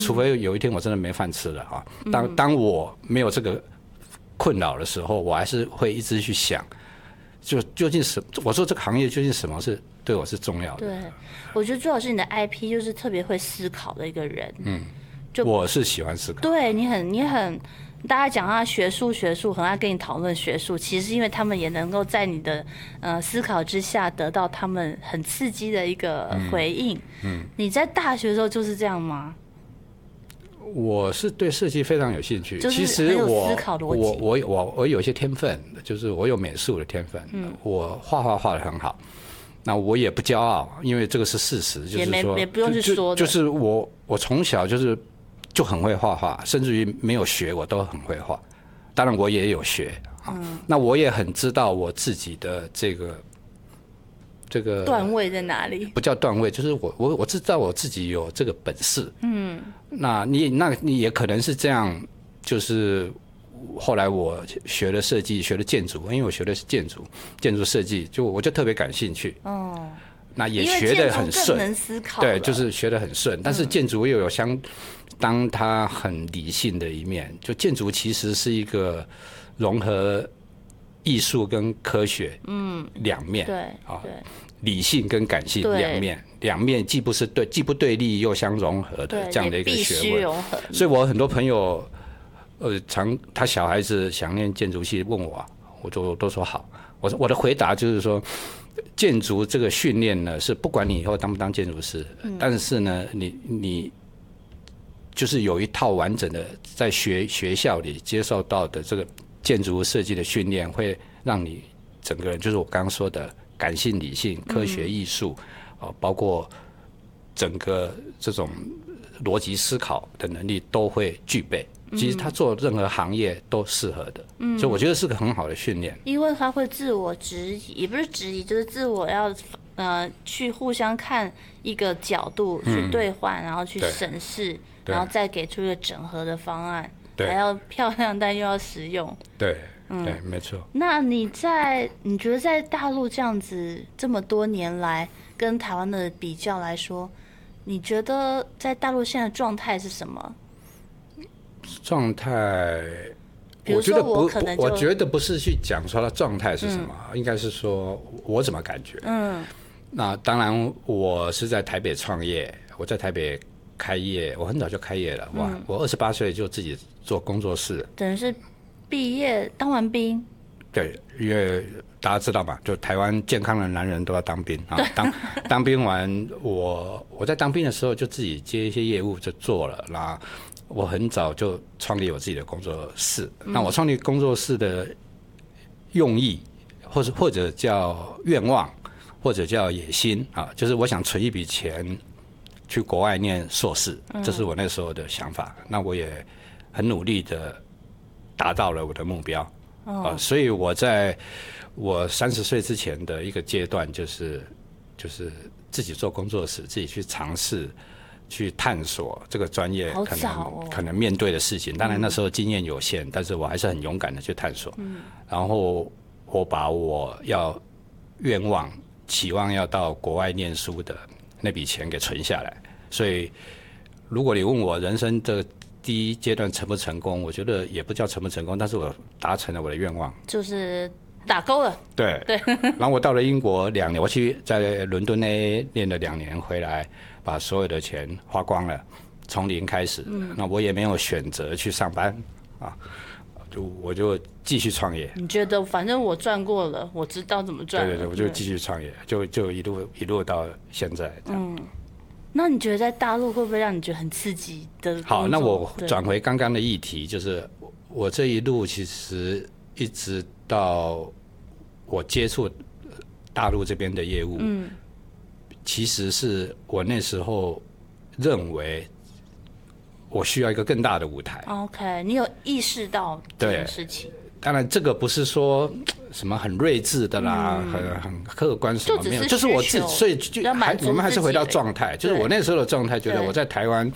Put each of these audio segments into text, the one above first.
除非有一天我真的没饭吃了啊。当我没有这个困扰的时候，我还是会一直去想，就究竟我做这个行业究竟什么是对我是重要的。 对，我觉得朱老师你的 IP 就是特别会思考的一个人。 我是喜欢思考。 对，你很。大家讲他学术，很爱跟你讨论学术，其实是因为他们也能够在你的思考之下得到他们很刺激的一个回应。你在大学的时候就是这样吗？ 我是对设计非常有兴趣， 就是其实我有一些天分，就是我有美术的天分，我画得很好。那我也不骄傲，因为这个是事实，就是说也不用去说的， 就是我从小就很会画画，甚至于没有学我都很会画。当然我也有学，那我也很知道我自己的这个段位在哪里？ 不叫段位，就是我知道我自己有这个本事。那你也可能是这样，就是后来我学了设计，学了建筑，因为我学的是建筑设计，我就特别感兴趣。那也学得很顺， 能思考， 对，就是学得很顺。但是建筑又有当它很理性的一面，就建筑其实是一个融合艺术跟科学两面， 对， 理性跟感性两面既不对立又相融合的这样的一个学问。所以我很多朋友他小孩子想念建筑系问我都说好。我的回答就是说，建筑这个训练呢，是不管你以后当不当建筑师，但是呢，你就是有一套完整的在学校里接受到的这个建筑设计的训练，会让你整个人就是我刚刚说的感性、理性、科学、艺术，包括整个这种逻辑思考的能力都会具备。其实他做任何行业都适合的，所以我觉得是个很好的训练。 因为他会自我质疑，也不是质疑，就是自我要去互相看一个角度去兑换，然后去审视，然后再给出一个整合的方案，还要漂亮但又要实用。 对，没错。 那你觉得在大陆这样子这么多年来跟台湾的比较来说，你觉得在大陆现在的状态是什么？ 状态， 我觉得不是去讲说它状态是什么，应该是说我怎么感觉。那当然，我是在台北创业，我在台北开业，我很早就开业了。我28岁就自己做工作室， 等于是毕业当完兵。 对，因为大家知道嘛，就台湾健康的男人都要当兵啊。当兵完，我在当兵的时候就自己接一些业务就做了。那我很早就创立我自己的工作室。那我创立工作室的用意，或者叫愿望，或者叫野心啊，就是我想存一笔钱去国外念硕士，这是我那时候的想法。那我也很努力的达到了我的目标。所以我在我30岁之前的一个阶段，就是自己做工作室，自己去尝试。去探索这个专业可能面对的事情，当然那时候经验有限，但是我还是很勇敢的去探索。然后我把我愿望、期望要到国外念书的那笔钱给存下来。所以，如果你问我人生的第一阶段成不成功，我觉得也不叫成不成功，但是我达成了我的愿望， 就是打勾了。对。 然后我到了英国2年，我去在伦敦那念了2年，回来。把所有的钱花光了，从零开始。那我也没有选择去上班啊，我就继续创业。 你觉得反正我赚过了，我知道怎么赚了。 对，我就继续创业，就一路到现在。 那你觉得在大陆会不会让你觉得很刺激的工作？ 好，那我转回刚刚的议题，就是我这一路其实一直到我接触大陆这边的业务。其实是我那时候认为我需要一个更大的舞台。 OK， 你有意识到这件事情？ 当然，这个不是说什么很睿智的啦，很客观什么没有，就是我自己，所以我们还是回到状态，就是我那时候的状态，觉得我在台湾，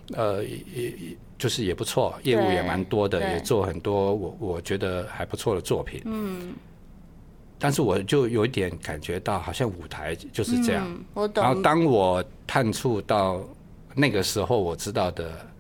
就是也不错，业务也蛮多的，也做很多我觉得还不错的作品。但是我就有一点感觉到，好像舞台就是这样。 我懂。 然后当我探触到那个时候我知道的